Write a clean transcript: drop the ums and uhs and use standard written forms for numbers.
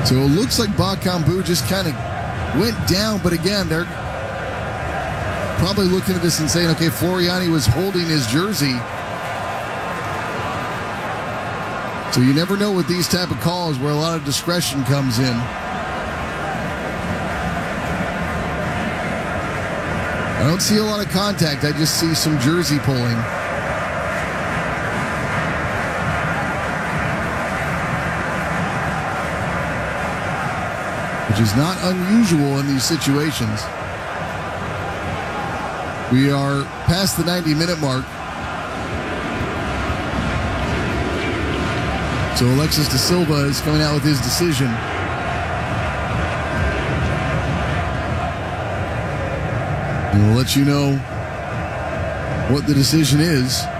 So it looks like Bakambu just kind of went down, but again, they're probably looking at this and saying, okay, Floriani was holding his jersey. So you never know with these type of calls where a lot of discretion comes in. I don't see a lot of contact. I just see some jersey pulling. Which is not unusual in these situations. We are past the 90-minute mark. So Alexis De Silva is coming out with his decision. And we'll let you know what the decision is